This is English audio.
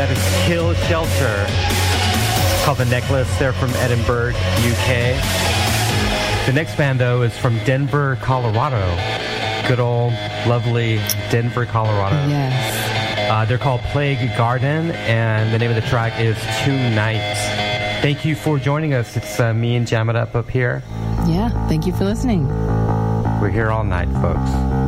That is Kill Shelter. It's called The Necklace. They're from Edinburgh, UK. The next band, though, is from Denver, Colorado. Good old, lovely Denver, Colorado. Yes. They're called Plague Garden, and the name of the track is Two Nights. Thank you for joining us. It's me and Jam It Up here. Yeah, thank you for listening. We're here all night, folks.